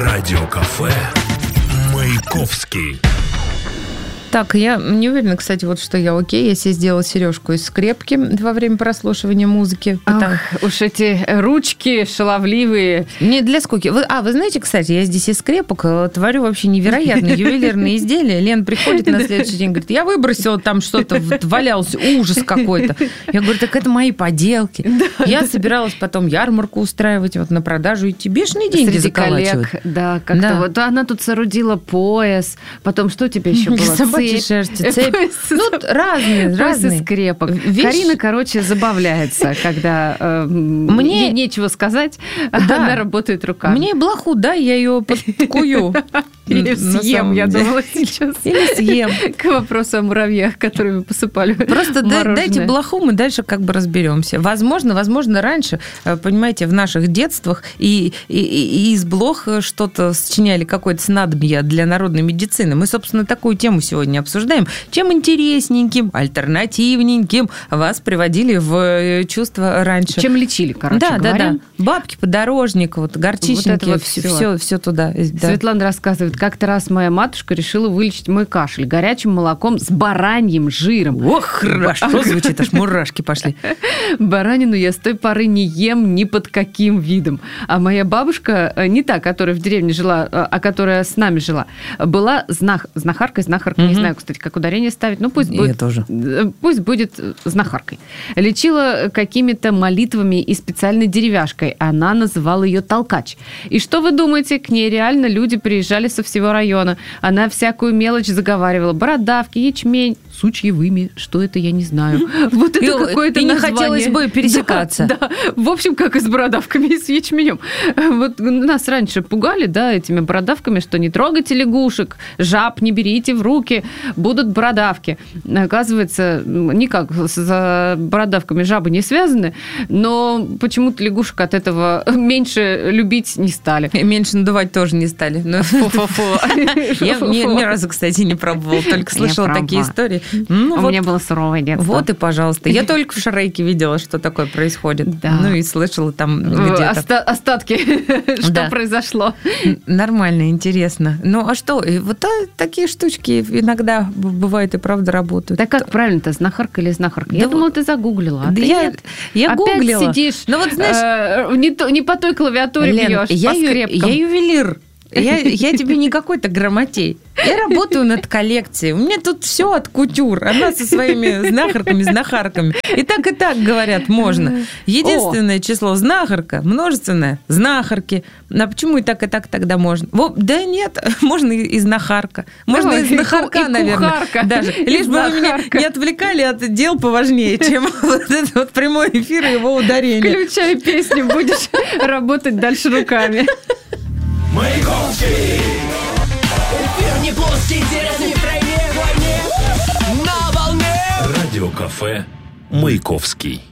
Радиокафе «Маяковский». Так, я не уверена, кстати, вот что я окей. Я себе сделала сережку из скрепки во время прослушивания музыки. Уж эти ручки шаловливые. Не для скуки. Вы знаете, кстати, я здесь из скрепок творю вообще невероятные ювелирные изделия. Лен приходит на следующий день, говорит, я выбросила там что-то, валялся, ужас какой-то. Я говорю, так это мои поделки. Я собиралась потом ярмарку устраивать, вот на продажу идти. Бешеные деньги заколачивать. Да, как-то вот она тут соорудила пояс. Потом что у тебя еще было? Шерсти, цепь. Разные. Скрепок. Карина, короче, забавляется, когда мне нечего сказать, она работает руками. Мне блоху, да, я ее подкую. Или съем, я думала сейчас. Или съем. К вопросу о муравьях, которыми посыпали просто дайте блоху, мы дальше как бы разберемся. Возможно, раньше, понимаете, в наших детствах и из блох что-то сочиняли, какое-то снадобье для народной медицины. Мы, собственно, такую тему сегодня обсуждаем. Чем интересненьким, альтернативненьким вас приводили в чувство раньше. Чем лечили, короче говоря. Да. Бабки, подорожник, горчичники, вот все туда. Светлана рассказывает, как-то раз моя матушка решила вылечить мой кашель горячим молоком с бараньим жиром. Ох, хорошо звучит, аж мурашки пошли. Баранину я с той поры не ем ни под каким видом. А моя бабушка, не та, которая в деревне жила, а которая с нами жила, была знахаркой, не знаю, кстати, как ударение ставить, но пусть будет знахаркой. Лечила какими-то молитвами и специальной деревяшкой. Она называла ее толкач. И что вы думаете, к ней реально люди приезжали со всего района. Она всякую мелочь заговаривала. Бородавки, ячмень, сучьевыми. Что это, я не знаю. Вот это какое-то и название. Не хотелось бы пересекаться. Да. В общем, как и с бородавками, и с ячменем. Вот нас раньше пугали, да, этими бородавками, что не трогайте лягушек, жаб не берите в руки, будут бородавки. Оказывается, никак с бородавками жабы не связаны, но почему-то лягушек от этого меньше любить не стали. И меньше надувать тоже не стали. Я ни разу, кстати, не пробовала, только слышала такие истории. У меня было суровое детство. Вот и пожалуйста. Я только в Шрейке видела, что такое происходит. Да. Ну и слышала там где-то. Остатки, что произошло. Нормально, интересно. Ну а что? Вот такие штучки иногда бывает и правда работают. Да как правильно-то, знахарка или знахарка? Я думала, ты загуглила. Да я гуглила. Опять сидишь, ну, вот, знаешь, не по той клавиатуре бьешь, по скрепкам. Я ювелир. Я тебе не какой-то грамотей. Я работаю над коллекцией. У меня тут все от кутюр. Она со своими знахарками. И так говорят, можно. Единственное число знахарка, множественное знахарки. А почему и так тогда можно? Да нет, можно и знахарка. Можно и знахарка, наверное. Даже. Лишь бы вы меня не отвлекали от дел поважнее, чем вот этот вот прямой эфир и его ударение. Включай песню, будешь работать дальше руками. Маяковский. Эфир не плоский, интересный в тройне, войне. На волне. Радиокафе «Маяковский».